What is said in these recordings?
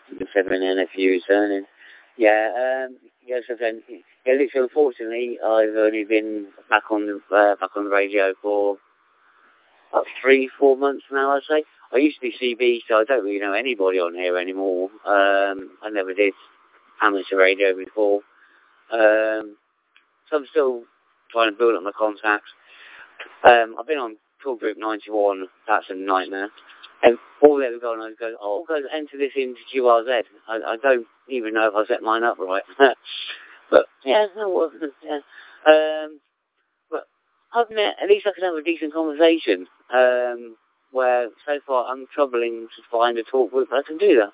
The 7 NFU turning. Yeah, yes, again. Yeah, literally, unfortunately, I've only been back on the radio for about 3-4 months now, I'd say. I used to be CB, so I don't really know anybody on here anymore. I never did amateur radio before. So I'm still trying to build up my contacts. I've been on Tour Group 91, that's a nightmare. And all they were going on, oh, go enter this into QRZ. I don't even know if I set mine up right. But, yeah, no, yeah. But other than that, at least I can have a decent conversation. Where, so far, I'm troubling to find a talk group that can do that.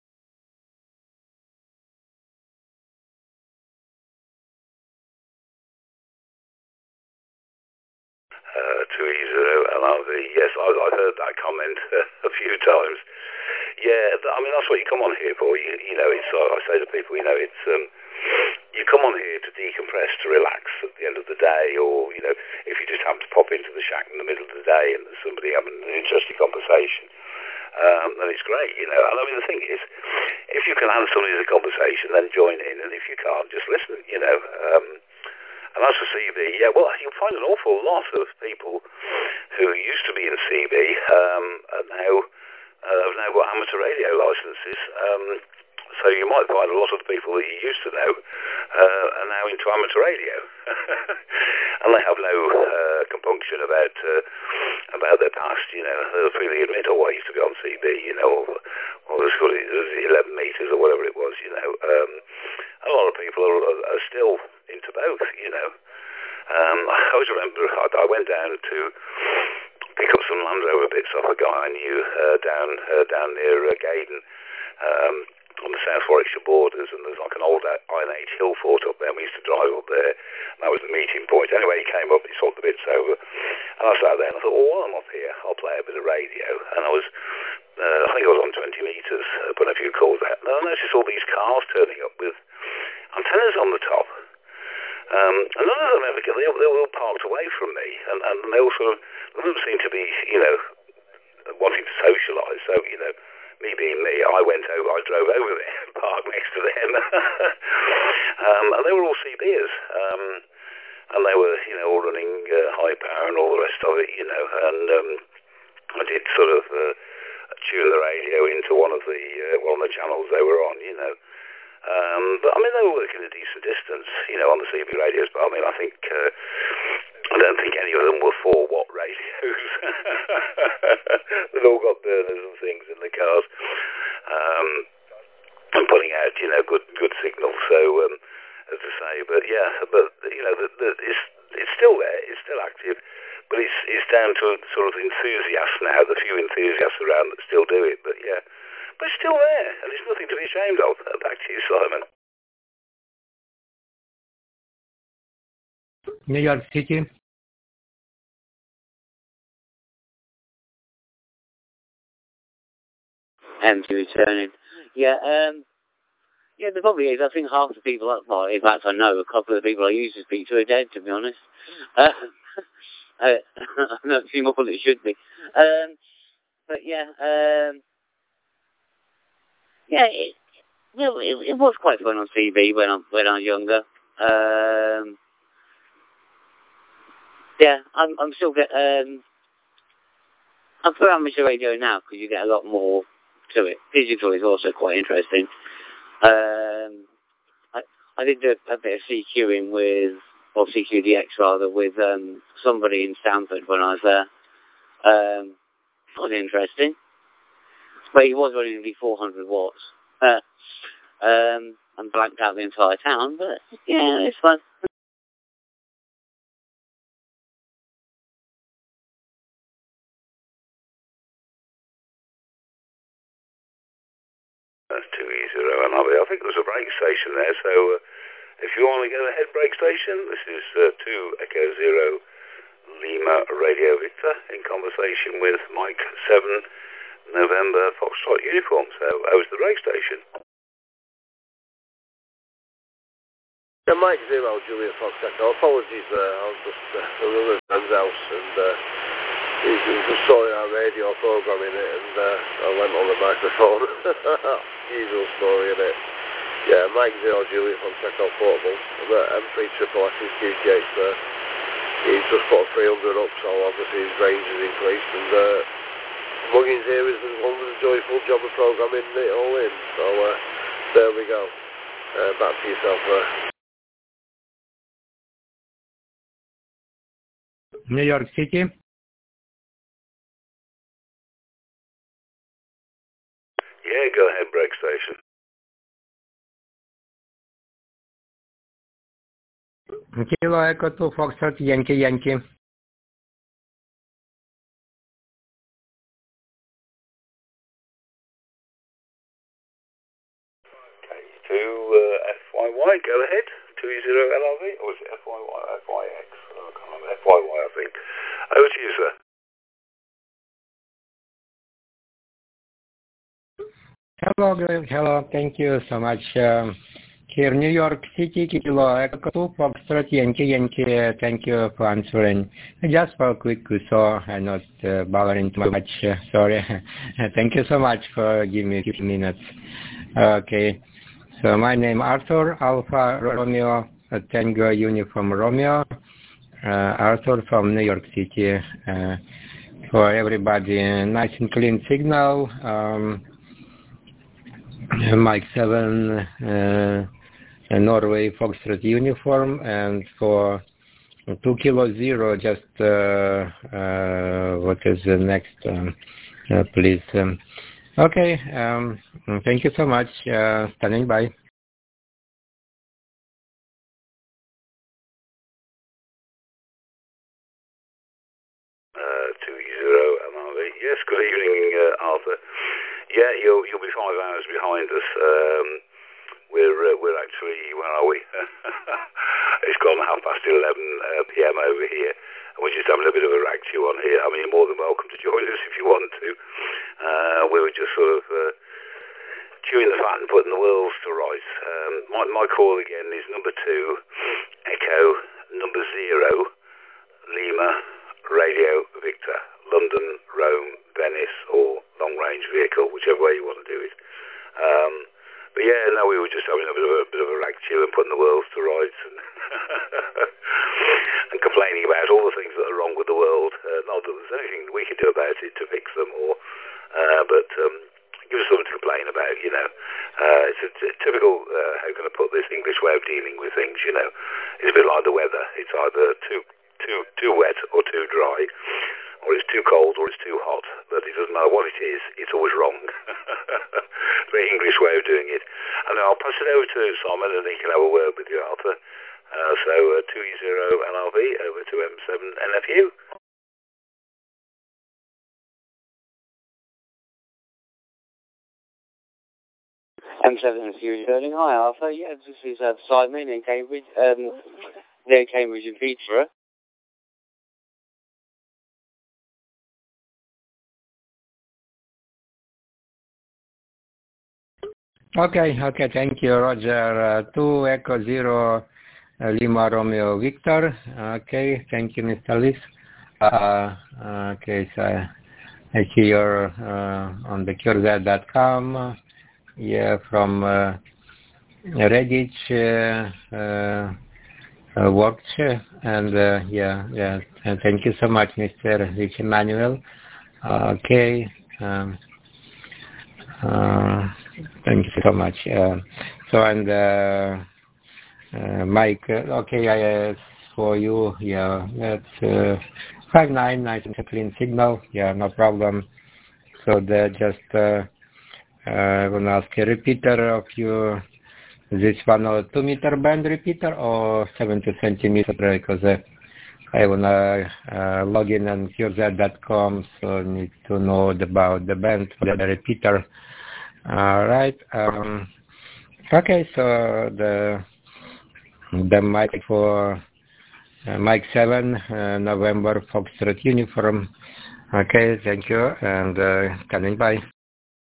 2E0 LRV. Yes, I've heard that comment a few times. Yeah, I mean, that's what you come on here for. You know, it's, I say to people, you know, it's, you come on here to decompress, to relax at the end of the day, or, you know, if you just happen to pop into the shack in the middle of the day and there's somebody having an interesting conversation, then it's great, you know. And I mean, the thing is, if you can answer somebody's conversation, then join in, and if you can't, just listen, you know. And as for CB, yeah, well, you'll find an awful lot of people who used to be in CB and now have now got amateur radio licenses. So you might find a lot of the people that you used to know are now into amateur radio. And they have no compunction about their past, you know. They'll freely admit, oh, I used to be on CB, you know, or it was 11 metres or whatever it was, you know. A lot of people are still into both, you know. I always remember I went down to pick up some Land Rover bits off a guy I knew down near Gaydon, on the South Warwickshire borders, and there's like an old Iron Age hill fort up there, and we used to drive up there, and that was the meeting point. Anyway, he came up, he swapped the bits over, and I sat there and I thought, well, while I'm up here, I'll play a bit of radio, and I was, I think I was on 20 metres, putting a few calls out, and I noticed all these cars turning up with antennas on the top. And none of them ever, they were all parked away from me, and they all sort of, none of them seemed to be, you know, wanting to socialise. So, you know, me being me, I drove over there and parked next to them. And they were all CBers, and they were, you know, all running high power and all the rest of it, you know, and I did sort of tune the radio into one of the channels they were on, you know. But I mean, they were working a decent distance, you know, on the CB radios. But I mean, I don't think any of them were 4-watt radios. They've all got burners and things in the cars, and putting out, you know, good signal. So, as I say, but yeah, but you know, it's still there, it's still active, but it's down to sort of enthusiasts now. The few enthusiasts around that still do it, but yeah. But it's still there, and there's nothing to be ashamed of. Back to you, Simon. New York City. To returning. Yeah, yeah, there probably is. I think half the people, well, in fact, I know a couple of the people I used to speak to are dead, to be honest. I'm not too more than it should be. But yeah, yeah, it was quite fun on TV when I was younger. Yeah, I'm still I'm for amateur radio now because you get a lot more to it. Digital is also quite interesting. I did a bit of CQing or CQDX rather, with somebody in Stamford when I was there. It was interesting. But he was running only 400 watts. And blanked out the entire town, but yeah, it's fun. That's 2E0 and I think there was a break station there, so if you want to go ahead, break station, this is 2 Echo 0 Lima Radio Victor in conversation with Mike 7 November Foxtrot uniform. So over to the break station. Yeah, Mike 0 Juliet Fox Echo. Apologies there, I was just at another friend's house and he was just sorting our radio programming it and I went on the microphone. usual story, isn't it? Yeah, Mike 0 Juliet from Chekhov Portable. M3 Triple S is QGH there. He's just put a 300 up, so obviously his range has increased, and Muggins here is one with a joyful job of programming it all in. So there we go. Back to yourself there. New York City. Yeah, go ahead, break station. Kilo Echo 2 Foxtrot Yankee Yankee. Okay, to FYY, go ahead. 20 LRV, or is it FYY, FYX? Oh, I can't remember. FYY, I think. Over to you, sir. Hello, Greg. Hello. Thank you so much. Here, New York City, Kilo Echo 2 Foxtrot Yankee Yankee. Thank you for answering. Just for a quick so I'm not bothering too much. Sorry. Thank you so much for giving me a few minutes. Okay. So my name Arthur, Alpha Romeo, Tango Uniform Romeo, Arthur from New York City. For everybody, nice and clean signal. Mike 7, Norway Foxtrot Uniform, and for 2 Kilo 0, just what is the next, please. Okay, thank you so much. Standing by. 20 MRV. Yes, good evening, Arthur. Yeah, you'll be 5 hours behind us. We're actually, where are we? It's gone 11:30 p.m. over here, and we're just having a bit of a rag chew on here. I mean, you're more than welcome to join us if you want to. We were just sort of chewing the fat and putting the wheels to rights. My call again is number 2, Echo, number 0, Lima, Radio Victor, London, Rome, Venice, or long-range vehicle, whichever way you want to do it. But yeah, no, we were just having a bit of a rag chew and putting the world to rights and, and complaining about all the things that are wrong with the world. Not that there's anything we can do about it to fix them, but give us something to complain about, you know. It's a typical, how can I put this, English way of dealing with things, you know. It's a bit like the weather. It's either too wet or too dry, or it's too cold or it's too hot, but it doesn't matter what it is, it's always wrong. Very English way of doing it. And I'll pass it over to Simon and he can have a word with you, Arthur. So 20 LRV over to M7 NFU. M7 NFU Sterling. Hi Arthur, yeah, this is Simon in Cambridge, near Cambridge in Peterborough. Okay, thank you, Roger. 2 Echo 0, Lima Romeo Victor. Okay, thank you, Mr. Liz. Okay, so I see you're on the CureZ.com. Yeah, from Reddit works, and yeah, and thank you so much, Mr. Rich Emmanuel. Okay. Thank you so much. Mike, okay, I asked for you, yeah, that's 5.9, nice and clean signal, yeah, no problem. So just I want to ask a repeater of you, this 102 meter band repeater or 70 centimeter, because I want to log in on CureZ.com, so I need to know about the band for the repeater. Right. Okay, so the mic for Mike 7, November Foxtrot Uniform. Okay, thank you, and coming by.